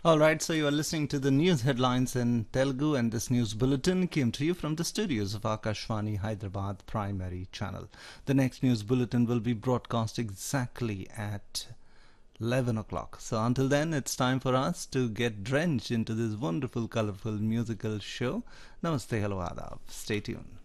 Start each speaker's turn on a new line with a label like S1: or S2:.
S1: All right, so you are listening to the news headlines in Telugu, and this news bulletin came to you from the studios of Akashvani Hyderabad primary channel. The next news bulletin will be broadcast exactly at 11 o'clock. So until then, it's time for us to get drenched into this wonderful, colorful musical show. Namaste, hello, adab. Stay tuned.